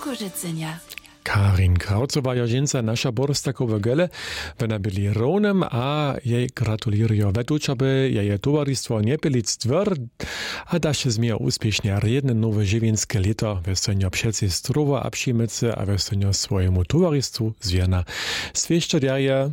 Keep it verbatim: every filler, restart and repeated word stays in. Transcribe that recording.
Kukużycenia. Karin Kraucowa je ženca naša Borstakowa gele, wena byli ronem, a jej gratuluję wetučaby, jeje towarzystwo nie byli stwór, a da się zmija uspiesznie jedne nowe żywienskie lito, westenio przecie strowa a przyjmycy, a westenio swojemu towarzystwu zwierna. Zwieście daje